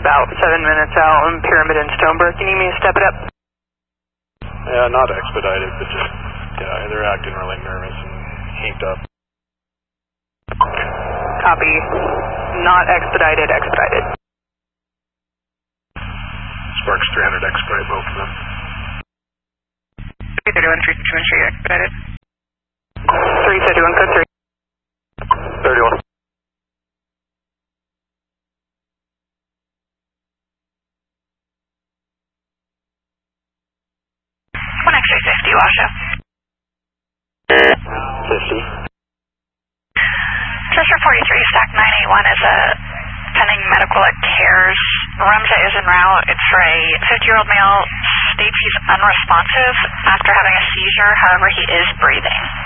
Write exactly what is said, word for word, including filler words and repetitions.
about seven minutes out on Pyramid and Stoneberg. You need me to step it up? Yeah, not expedited, but just, yeah, they're acting really nervous and hinked up. Copy. Not expedited, expedited. Sparks three hundred, expedite both of them. three thirty-one, three thirty-one, three expedited. three thirty-one, code three. thirty-one. one X-ray fifty, Washoe. fifty. Sister forty-three, stack nine eight one is a pending medical at CARES. Ramja is en route. It's for a fifty-year-old male. States he's unresponsive after having a seizure. However, he is breathing.